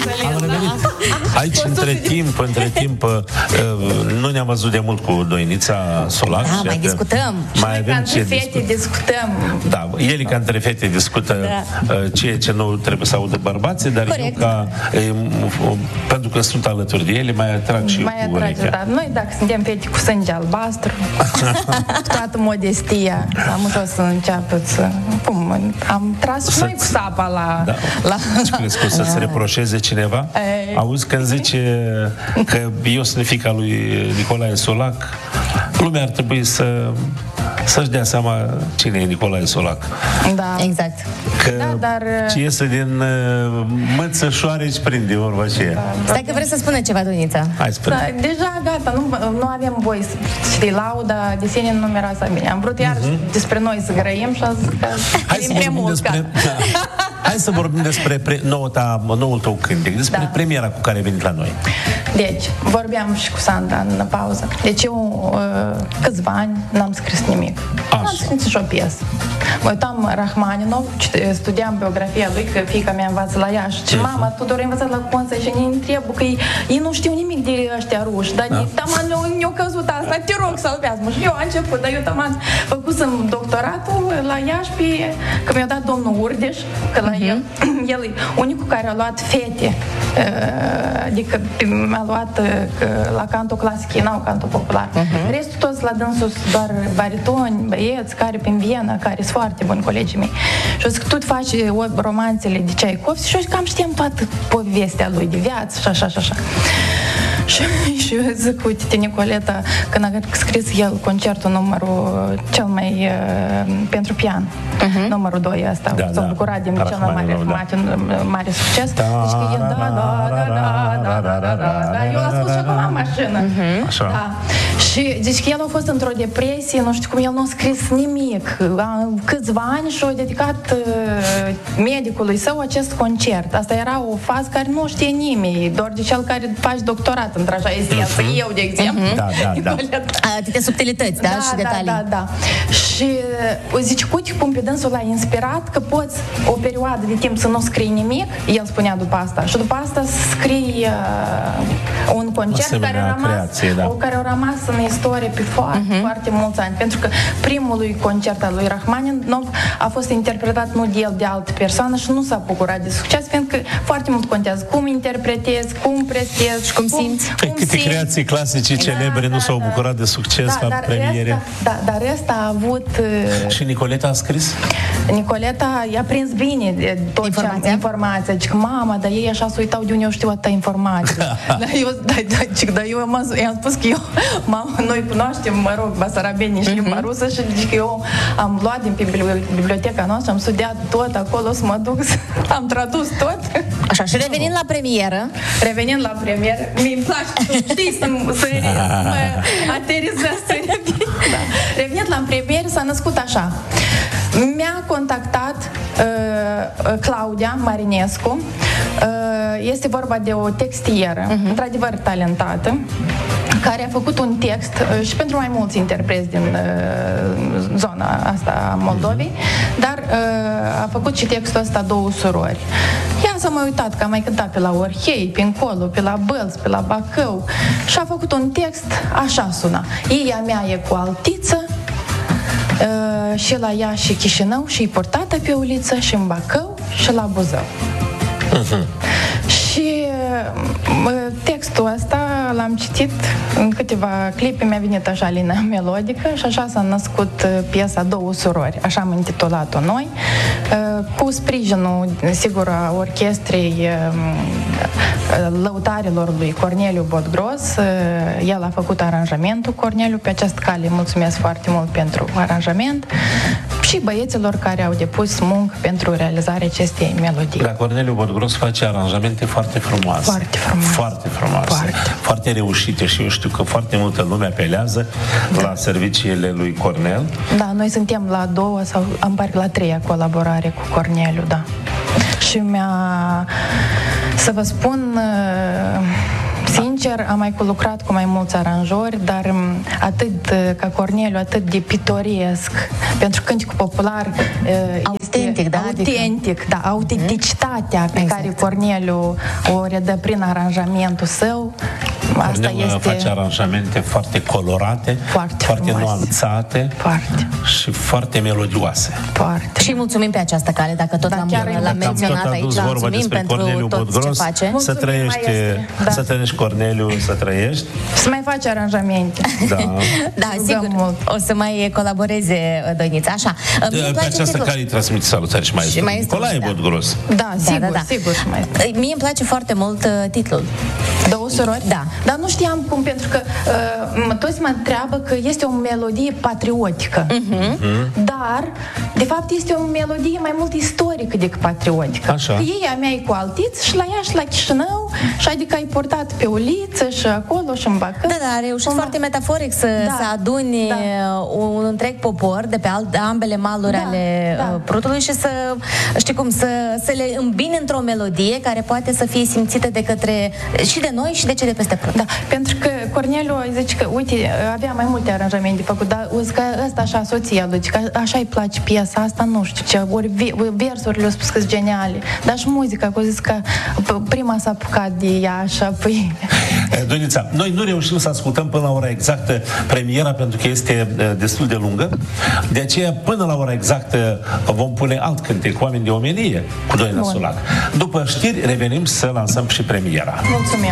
Am revenit. Aici, între timp, nu ne-am văzut de mult cu Doinița Solac. Da, mai discutăm. Mai avem ce fete discutăm. Da, ele ca între fete discută ceea ce nu trebuie să audă bărbații, dar eu pentru că sunt alături de ele, mai atrag și eu cu urechea. Da. Noi, dacă suntem fete cu sânge albastru, cu toată modestia, am ușor să înceapă să... Am tras și noi cu sapa la... Și crezi că o să-ți reproșeze cineva? Auzi când zice că eu sunt fiica lui Nicolae Solac, lumea ar trebui să-și dea seama cine e Nicolae Solac. Da. Exact. Că ce iese din mățășoare își prinde vorba aceea. Stai că vreți să spună ceva, Doinița. Hai, spune. Da, deja gata, nu avem voie să știi, lauda de sine nu miroase bine. Am vrut iar despre noi să grăim și Hai să vorbim despre noul tău cântec, despre premiera cu care ai venit la noi. Deci, vorbeam și cu Sandra în pauză. Deci eu câțiva ani n-am scris nimic. N-am scris nici o piesă. Mă uitam Rahmaninov, studiam biografia lui, că fiica mea învață la Iași. Și mama, Tudor a învățat la Conța și ne întreabă că ei nu știu nimic de ăștia ruși, dar ne-au căzut asta, te rog, salvează-mă. Și eu am început, dar eu taman făcusem doctoratul la Iași, că mi-a dat domnul Urdeș, că la el e unicul care a luat fete, adică mi-a luat la canto clasic, n-au canto popular. Restul toți la dânsul doar baritoni, băieți, care prin Viena, care sunt foarte buni colegii mei. Și o zic, tu faci romanțele de Tchaikovsky și eu cam știam toată povestea lui de viață și așa și așa. Și eu zic, uite, Nicoleta, când a scris el concertul numărul cel mai pentru pian, numărul 2 ăsta, s-a bucurat din cel mai mare succes. Deci că el, da, eu l-am spus și acum în mașină. Da. Și zici că el a fost într-o depresie, nu știu cum, el nu a scris nimic. Câțiva ani și-a dedicat medicului său acest concert. Asta era o fază care nu știe nimeni, doar de cel care faci doctorat într-așa esență. Eu, de exemplu. Da. Atâtea subtilități, da? Și detalii. Da. Și zici, uite cum pe dânsul l-a inspirat că poți o perioadă de timp să nu scrii nimic, el spunea după asta, și după asta să scrii un concert care a rămas în istorie pe foarte mulți ani. Pentru că primul concert al lui Rahmaninov a fost interpretat nu de el, de altă persoană și nu s-a bucurat de succes, pentru că foarte mult contează cum interpretezi, cum prestezi și cum simți. Câte creații clasice celebre nu s-au bucurat de succes la premiere. Dar ăsta a avut... Și Nicoleta a scris? Nicoleta i-a prins bine tot informația. Zic, mama, dar ei așa se uitau de unde eu știu atâta informație. Dar eu i-am spus că noi cunoaștem, mă rog, basarabenii și limba rusă și zic că eu am luat din biblioteca noastră, am studiat tot acolo, să mă duc, am tradus tot. Așa, și revenind la premieră. Mi-mi place, știi, să mă aterizez, să revin. Revenind la premieră, s-a născut așa. Mi-a contactat Claudia Marinescu. Este vorba de o textieră, într-adevăr talentată, care a făcut un text și pentru mai mulți interpreți din zona asta a Moldovei, dar a făcut și textul ăsta două surori. Ea s-a mai uitat că a mai cântat pe la Orhei, pe încolo, pe la Bălț, pe la Bacău și a făcut un text, așa suna. Ei a mea e cu altiță, și la ea și Chișinău și-i portată pe uliță și în Bacău și la Buzău. Și textul ăsta l-am citit în câteva clipe, mi-a venit așa linia melodică și așa s-a născut piesa Două surori, așa am intitulat-o noi, cu sprijinul, sigur, a orchestrei lăutarilor lui Corneliu Bodgros. El a făcut aranjamentul, Corneliu, pe această cale mulțumesc foarte mult pentru aranjament, și băieților care au depus muncă pentru realizarea acestei melodii. Dar Corneliu Bodgros face aranjamente foarte frumoase. Foarte frumoase. Foarte reușite și eu știu că foarte multă lume apelează la serviciile lui Cornel. Da, noi suntem la 2 sau am parcă la 3 colaborare cu Corneliu, da. Și să vă spun, Sincer, am mai lucrat cu mai mulți aranjori, dar atât ca Corneliu, atât de pitoresc, pentru cântecul popular autentic, este da? autentic, da, autenticitatea pe care Corneliu o redă prin aranjamentul său. Asta Corneliu este face aranjamente foarte colorate, Foarte foarte frumoase. nuanțate Foarte. și foarte melodioase. foarte. Și mulțumim pe această cale, dacă tot Da, l-am chiar l-am dacă am menționat tot aici, adus vorba mulțumim despre pentru Corneliu tot ce Bodgros, face. să Mulțumim, trăiești, maestre. Da. să trăiești, Corneliu, să trăiești. Să mai faci aranjamente. Da. Da, Rugăm sigur, mult. o să mai colaboreze Doinița. Așa, mie îmi Pe place această titlul. cale îi transmit salutări și maestru maestrul, Nicolae da. Bodgros. Da, sigur, sigur. Mai Mie îmi place foarte mult titlul. Două surori? Da. Dar nu știam cum, pentru că toți mă întreabă că este o melodie patriotică. Dar, de fapt, este o melodie mai mult istorică decât patriotică. Așa. Că ei a mea e cu Altiț și la ea și la Chișinău și adică ai purtat pe uliță și acolo și în Bacău. Da, da, a reușit foarte metaforic să aduni un întreg popor de pe ambele maluri ale Prutului și să, știi cum, să le îmbine într-o melodie care poate să fie simțită de către și de noi și de cei de peste Prut. Da, pentru că Corneliu zice că, uite, avea mai multe aranjamente de făcut, dar uzi că ăsta așa soția lui, că așa îi place piesa asta, nu știu ce, ori versurile au spus că sunt geniale, dar și muzica, că au zis că prima s-a apucat de ea și apoi... Doinița, noi nu reușim să ascultăm până la ora exactă premiera pentru că este destul de lungă, de aceea până la ora exactă vom pune alt cântec, Oameni de omenie, cu Doina Solac. După știri revenim să lansăm și premiera. Mulțumim!